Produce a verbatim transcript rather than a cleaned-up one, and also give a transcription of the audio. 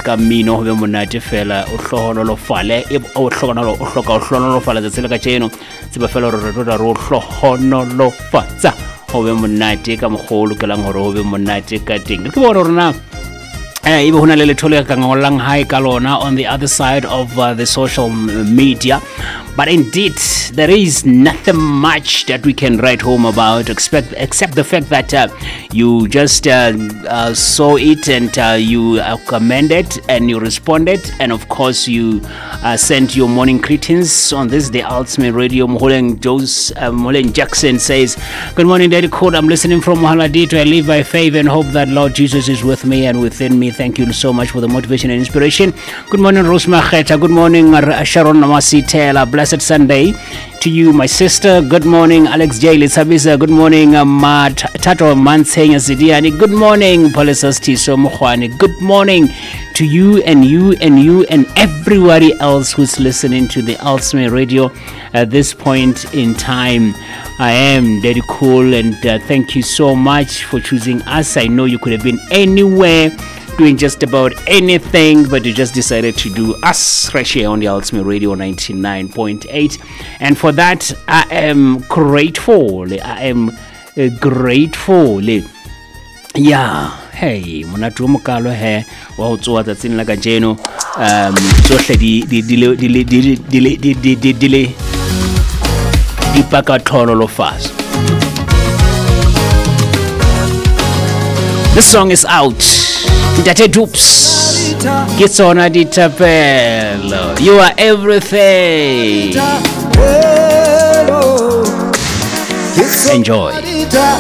ka mmino ho be monate fela o hlohonolofale e o hlokonolo o hloka o hlohonolofala tsa tsela ka tjeno tseba fela re re re hlohonolofatsa ho be monate ka mogolo ke lang hore ho be monate ka teng ke bona hore na eh ibe hona le lethole ka ngolang hai ka lona on the other side of uh, the social media. But indeed, there is nothing much that we can write home about, except, except the fact that uh, you just uh, uh, saw it and uh, you uh, commented and you responded. And of course, you uh, sent your morning greetings on this, the Ultimate Radio. Moholen Jose, uh, Moholen Jackson says, good morning, Daddy Code. I'm listening from Mahaladito. I live by faith and hope that Lord Jesus is with me and within me. Thank you so much for the motivation and inspiration. Good morning, Rose Macheta. Good morning, Sharon Namasi Taylor. Blessed Sunday to you, my sister. Good morning, Alex J. Lisabisa. Good morning, um, uh, Tato Mansenya Sidiani. Good morning, Polisas Tiso Mukhwani. Good morning to you and you and you and everybody else who's listening to the Ultimate Radio at this point in time. I am Daddy Cool, and uh, thank you so much for choosing us. I know you could have been anywhere doing just about anything, but you just decided to do us right here on the Ultimate Radio ninety-nine point eight, and for that I am grateful. I am uh, grateful. Yeah, hey, monatu mokalo he wa ho tsoa tsatsing la ka jeno um tsohle di di di di di di di di di di pakatholo fast. This song is out. Date Dupes, Gitsona di Tapelo. You are everything. Enjoy.